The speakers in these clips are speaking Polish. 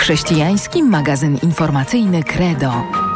Chrześcijański magazyn informacyjny Credo.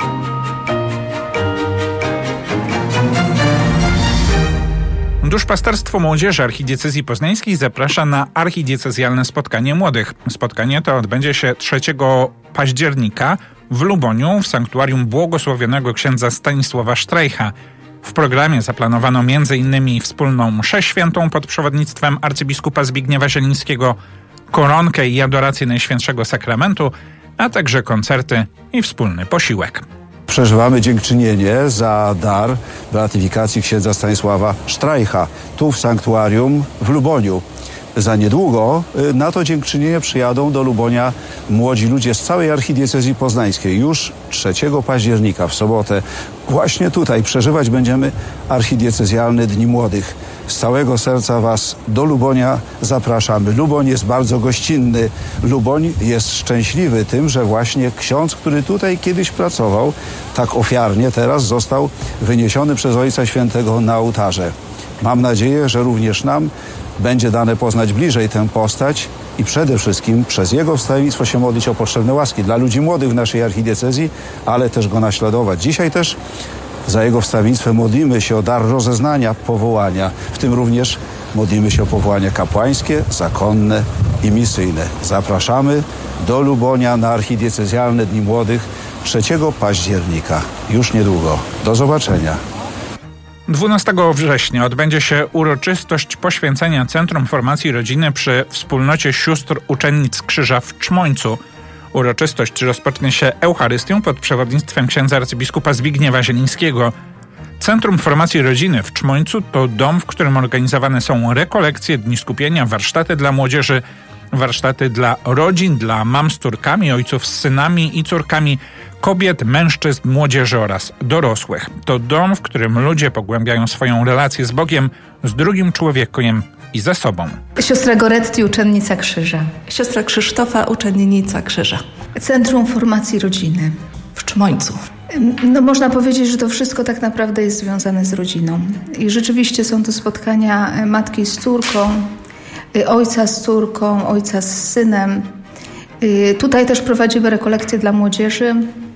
Duszpasterstwo Młodzieży Archidiecezji Poznańskiej zaprasza na archidiecezjalne spotkanie młodych. Spotkanie to odbędzie się 3 października w Luboniu w sanktuarium błogosławionego księdza Stanisława Sztrajcha. W programie zaplanowano m.in. wspólną mszę świętą pod przewodnictwem arcybiskupa Zbigniewa Zielińskiego, koronkę i adorację Najświętszego Sakramentu, a także koncerty i wspólny posiłek. Przeżywamy dziękczynienie za dar beatyfikacji księdza Stanisława Sztrajcha tu w sanktuarium w Luboniu. Za niedługo na to dziękczynienie przyjadą do Lubonia młodzi ludzie z całej archidiecezji poznańskiej. Już 3 października w sobotę właśnie tutaj przeżywać będziemy archidiecezjalne Dni Młodych. Z całego serca Was do Lubonia zapraszamy. Luboń jest bardzo gościnny. Luboń jest szczęśliwy tym, że właśnie ksiądz, który tutaj kiedyś pracował, tak ofiarnie teraz został wyniesiony przez Ojca Świętego na ołtarze. Mam nadzieję, że również nam będzie dane poznać bliżej tę postać i przede wszystkim przez jego wstawiennictwo się modlić o potrzebne łaski dla ludzi młodych w naszej archidiecezji, ale też go naśladować. Dzisiaj też za jego wstawiennictwem modlimy się o dar rozeznania powołania, w tym również modlimy się o powołania kapłańskie, zakonne i misyjne. Zapraszamy do Lubonia na archidiecezjalne Dni Młodych 3 października. Już niedługo. Do zobaczenia. 12 września odbędzie się uroczystość poświęcenia Centrum Formacji Rodziny przy Wspólnocie Sióstr Uczennic Krzyża w Czmońcu. Uroczystość rozpocznie się Eucharystią pod przewodnictwem księdza arcybiskupa Zbigniewa Zielińskiego. Centrum Formacji Rodziny w Czmońcu to dom, w którym organizowane są rekolekcje, dni skupienia, warsztaty dla młodzieży, warsztaty dla rodzin, dla mam z córkami, ojców z synami i córkami, kobiet, mężczyzn, młodzieży oraz dorosłych. To dom, w którym ludzie pogłębiają swoją relację z Bogiem, z drugim człowiekiem i ze sobą. Siostra Goretti, uczennica Krzyża. Siostra Krzysztofa, uczennica Krzyża. Centrum Formacji Rodziny w Czmońcu. No, można powiedzieć, że to wszystko tak naprawdę jest związane z rodziną. I rzeczywiście są to spotkania matki z córką, ojca z córką, ojca z synem. Tutaj też prowadzimy rekolekcje dla młodzieży.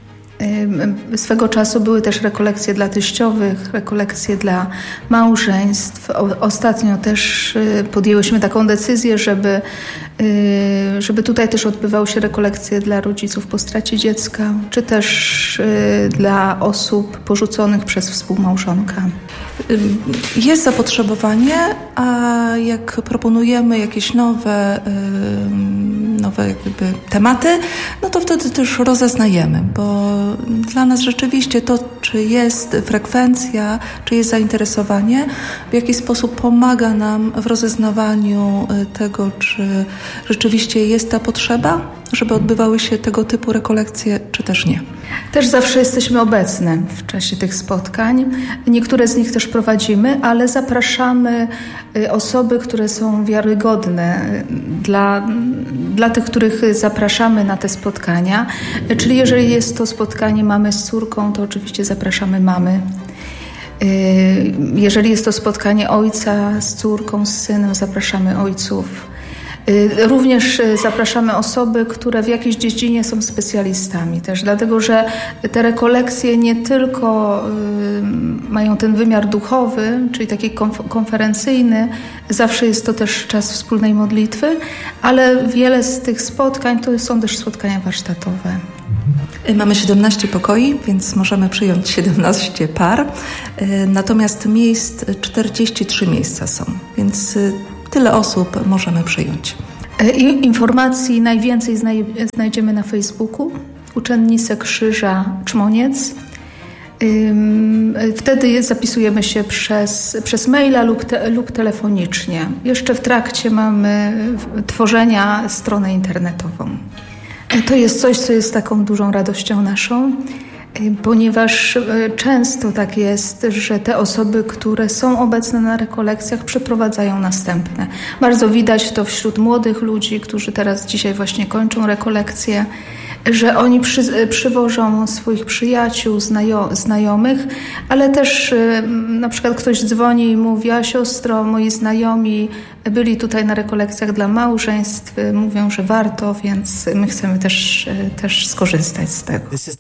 Swego czasu były też rekolekcje dla teściowych, rekolekcje dla małżeństw. Ostatnio też podjęłyśmy taką decyzję, żeby tutaj też odbywały się rekolekcje dla rodziców po stracie dziecka, czy też dla osób porzuconych przez współmałżonka. Jest zapotrzebowanie, a jak proponujemy jakieś nowe jakby tematy, no to wtedy też rozeznajemy, bo dla nas rzeczywiście to, czy jest frekwencja, czy jest zainteresowanie, w jaki sposób pomaga nam w rozeznawaniu tego, czy rzeczywiście jest ta potrzeba, żeby odbywały się tego typu rekolekcje, czy też nie. Też zawsze jesteśmy obecne w czasie tych spotkań. Niektóre z nich też prowadzimy, ale zapraszamy osoby, które są wiarygodne dla tych, których zapraszamy na te spotkania. Czyli jeżeli jest to spotkanie mamy z córką, to oczywiście zapraszamy mamy. Jeżeli jest to spotkanie ojca z córką, z synem, zapraszamy ojców. Również zapraszamy osoby, które w jakiejś dziedzinie są specjalistami też, dlatego że te rekolekcje nie tylko mają ten wymiar duchowy, czyli taki konferencyjny, zawsze jest to też czas wspólnej modlitwy, ale wiele z tych spotkań to są też spotkania warsztatowe. Mamy 17 pokoi, więc możemy przyjąć 17 par, natomiast miejsc 43 miejsca są, więc tyle osób możemy przyjąć. Informacji najwięcej znajdziemy na Facebooku. Uczennice Krzyża Czmoniec. Wtedy zapisujemy się przez maila lub telefonicznie. Jeszcze w trakcie mamy tworzenia stronę internetową. To jest coś, co jest taką dużą radością naszą, ponieważ często tak jest, że te osoby, które są obecne na rekolekcjach, przeprowadzają następne. Bardzo widać to wśród młodych ludzi, którzy dzisiaj właśnie kończą rekolekcje, że oni przywożą swoich przyjaciół, znajomych, ale też na przykład ktoś dzwoni i mówi: a siostro, moi znajomi byli tutaj na rekolekcjach dla małżeństw, mówią, że warto, więc my chcemy też skorzystać z tego.